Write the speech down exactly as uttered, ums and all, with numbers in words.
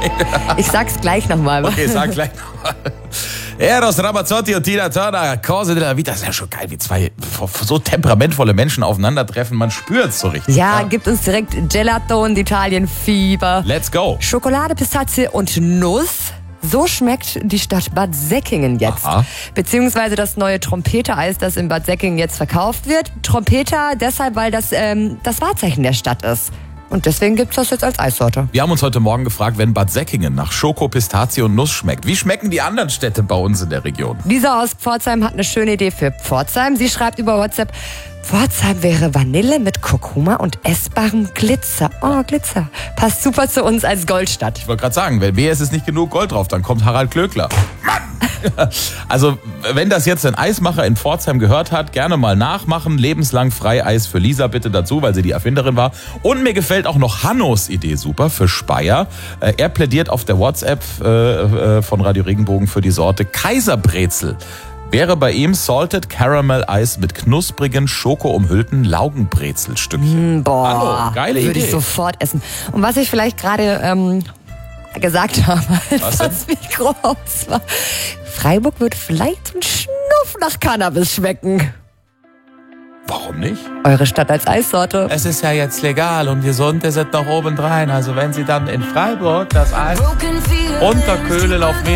Ich sag's gleich nochmal. Okay, sag gleich nochmal. Eros Ramazzotti und Tina Turner, Corse della Vita. Das ist ja schon geil, wie zwei so temperamentvolle Menschen aufeinandertreffen. Man spürt's so richtig. Ja, ja, gibt uns direkt Gelato und Italien-Fieber. Let's go. Schokolade, Pistazie und Nuss. So schmeckt die Stadt Bad Säckingen jetzt. Aha. Beziehungsweise das neue Trompeter-Eis, das in Bad Säckingen jetzt verkauft wird. Trompeter deshalb, weil das ähm, das Wahrzeichen der Stadt ist. Und deswegen gibt es das jetzt als Eissorte. Wir haben uns heute Morgen gefragt, wenn Bad Säckingen nach Schoko, Pistazie und Nuss schmeckt, wie schmecken die anderen Städte bei uns in der Region? Lisa aus Pforzheim hat eine schöne Idee für Pforzheim. Sie schreibt über WhatsApp, Pforzheim wäre Vanille mit Kurkuma und essbarem Glitzer. Oh, Glitzer. Passt super zu uns als Goldstadt. Ich wollte gerade sagen, wenn wer ist es nicht genug Gold drauf, dann kommt Harald Klöckler. Mann! Also, wenn das jetzt ein Eismacher in Pforzheim gehört hat, gerne mal nachmachen. Lebenslang Freieis für Lisa bitte dazu, weil sie die Erfinderin war. Und mir gefällt auch noch Hannos Idee super für Speyer. Er plädiert auf der WhatsApp von Radio Regenbogen für die Sorte Kaiserbrezel. Wäre bei ihm Salted Caramel Eis mit knusprigen, schokoumhüllten Laugenbrezelstückchen. Mm, boah, Hallo, geile würde Idee. ich sofort essen. Und was ich vielleicht gerade ähm, gesagt habe, als Was das Mikro aus war. Freiburg wird vielleicht ein Schnuff nach Cannabis schmecken. Warum nicht? Eure Stadt als Eissorte. Es ist ja jetzt legal und gesund ist es noch obendrein. Also wenn Sie dann in Freiburg das Eis runterköhlen auf